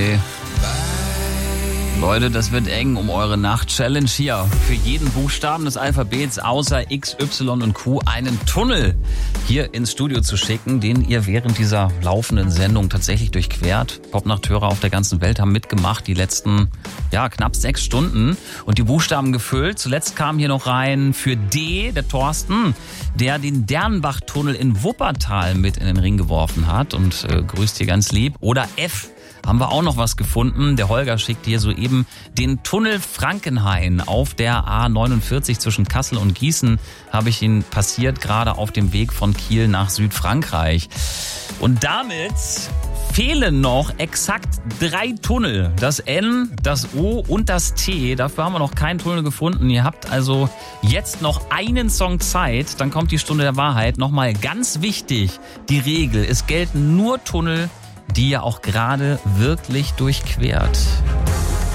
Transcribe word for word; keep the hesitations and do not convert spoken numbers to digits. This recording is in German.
Leute, das wird eng um eure Nacht-Challenge hier. Für jeden Buchstaben des Alphabets außer X, Y und Q einen Tunnel hier ins Studio zu schicken, den ihr während dieser laufenden Sendung tatsächlich durchquert. Popnachthörer auf der ganzen Welt haben mitgemacht, die letzten ja knapp sechs Stunden und die Buchstaben gefüllt. Zuletzt kam hier noch rein für D, der Thorsten, der den Dernbach-Tunnel in Wuppertal mit in den Ring geworfen hat und äh, grüßt hier ganz lieb. Oder F. Haben wir auch noch was gefunden. Der Holger schickt hier soeben den Tunnel Frankenhain auf der A neunundvierzig zwischen Kassel und Gießen. Habe ich ihn passiert, gerade auf dem Weg von Kiel nach Südfrankreich. Und damit fehlen noch exakt drei Tunnel. Das N, das O und das T. Dafür haben wir noch keinen Tunnel gefunden. Ihr habt also jetzt noch einen Song Zeit. Dann kommt die Stunde der Wahrheit. Nochmal ganz wichtig, die Regel. Es gelten nur Tunnel, die ihr auch gerade wirklich durchquert.